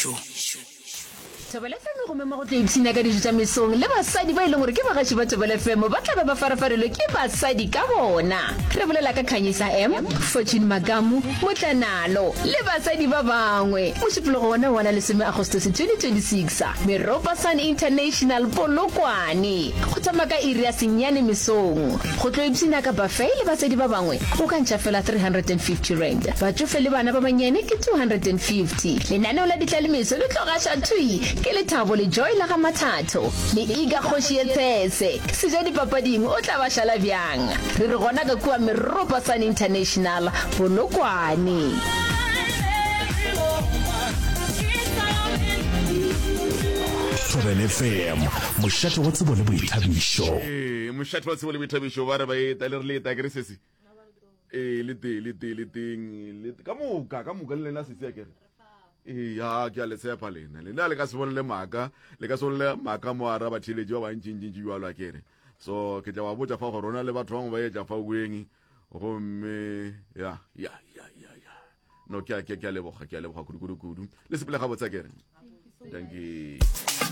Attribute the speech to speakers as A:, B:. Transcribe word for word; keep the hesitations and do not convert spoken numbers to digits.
A: Itabišo
B: Tobela F M go mema go tlebisina ka dijo tsa mesong le basadi ba ile gore ke bagashi ba Tobela F M ba tla ba ba farafarelo ke basadi ka bona re bolela ka Khanyisa M Fortune Magamu Motlanalo le basadi ba bangwe moshipologo wona wona le seme August twenty twenty-six Meropa Sun International Polokwane go tsamaka iri ya senyane mesong go tlebisina ka buffet le basadi ba bangwe o ka ntšha fela three hundred fifty rand ba tsofe le bana ba banyane ke two hundred fifty lenaneo la ditlalemeso le tlogasha thui ke le Thabo le Joy la ga Mathatho le Iga Khoshi Etsese se ja dipapading o tla ba shala bjang re re gona ka kwa Meropa Sun International Polokwane
A: Tobela F M mošate wa tsebo le boithabišo
C: eh mošate wa tsebo le boithabišo ba re ba eta le re le eta ke re sesi eh le te le te le teng le ka moka ka moka le lena se se ke eh ya ke a le tsepa lena lena le ka se bonle maka le ka se bonle maka mo ara ba tsheleje ba ntšintšintši jwa lwa kere so ke tla ba botsa fa go rona le batho bangwe ba etsa fa ueng go me ya ya ya ya ya no ke a ke a leboga ke a leboga kudu kudu kudu le sepele ga botsa kere thank you